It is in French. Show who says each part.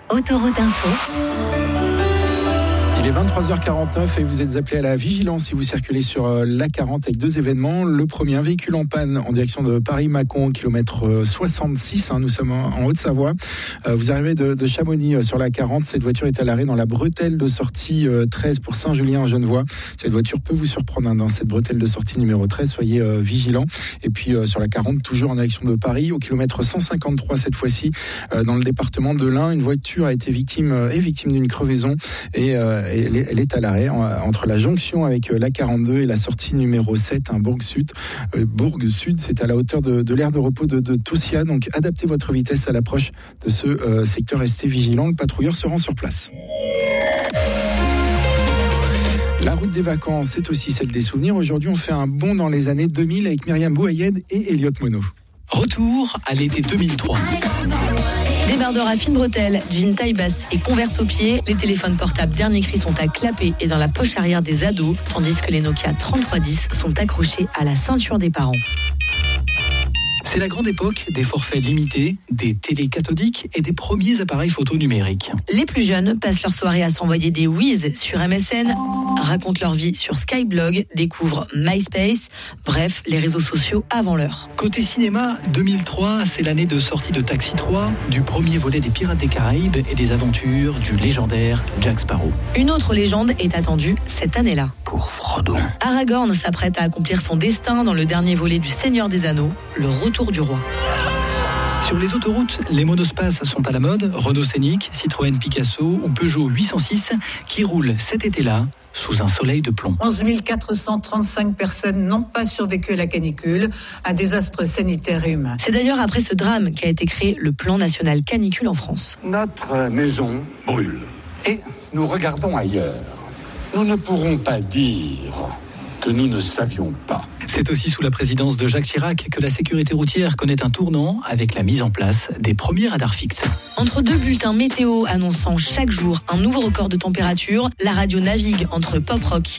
Speaker 1: Autoroute Info.
Speaker 2: Il est 23h49 et vous êtes appelés à la vigilance si vous circulez sur l'A40 avec deux événements. Le premier, un véhicule en panne en direction de Paris-Mâcon, kilomètre 66. Nous sommes en Haute-Savoie. Vous arrivez de Chamonix sur l'A40. Cette voiture est à l'arrêt dans la bretelle de sortie 13 pour Saint-Julien-en-Genevois. Cette voiture peut vous surprendre dans cette bretelle de sortie numéro 13. Soyez vigilants. Et puis sur l'A40, toujours en direction de Paris, au kilomètre 153 cette fois-ci, dans le département de l'Ain. Une voiture a été victime d'une crevaison et elle est à l'arrêt entre la jonction avec l'A42 et la sortie numéro 7, Bourg-Sud. Bourg-Sud, c'est à la hauteur de l'aire de repos de Toussia. Donc adaptez votre vitesse à l'approche de ce secteur. Restez vigilant. Le patrouilleur se rend sur place. La route des vacances, c'est aussi celle des souvenirs. Aujourd'hui, on fait un bond dans les années 2000 avec Myriam Bouayed et Elliot Monod.
Speaker 3: Retour à l'été 2003.
Speaker 4: Débardeur à fine bretelle, jean taille basse et converse aux pieds, les téléphones portables dernier cri sont à clapper et dans la poche arrière des ados, tandis que les Nokia 3310 sont accrochés à la ceinture des parents.
Speaker 3: C'est la grande époque des forfaits limités, des télés cathodiques et des premiers appareils photo numériques.
Speaker 4: Les plus jeunes passent leur soirée à s'envoyer des whiz sur MSN, racontent leur vie sur Skyblog, découvrent MySpace, bref, les réseaux sociaux avant l'heure.
Speaker 3: Côté cinéma, 2003, c'est l'année de sortie de Taxi 3, du premier volet des Pirates des Caraïbes et des aventures du légendaire Jack Sparrow.
Speaker 4: Une autre légende est attendue cette année-là.
Speaker 3: Pour Frodon.
Speaker 4: Aragorn s'apprête à accomplir son destin dans le dernier volet du Seigneur des Anneaux, le retour du roi.
Speaker 3: Sur les autoroutes, les monospaces sont à la mode, Renault Scénic, Citroën Picasso ou Peugeot 806 qui roulent cet été-là sous un soleil de plomb.
Speaker 5: 11 435 personnes n'ont pas survécu à la canicule, un désastre sanitaire et humain.
Speaker 4: C'est d'ailleurs après ce drame qu'a été créé le plan national canicule en France.
Speaker 6: Notre maison brûle et nous regardons ailleurs. Nous ne pourrons pas dire que nous ne savions pas.
Speaker 3: C'est aussi sous la présidence de Jacques Chirac que la sécurité routière connaît un tournant avec la mise en place des premiers radars fixes.
Speaker 4: Entre deux bulletins météo annonçant chaque jour un nouveau record de température, la radio navigue entre pop rock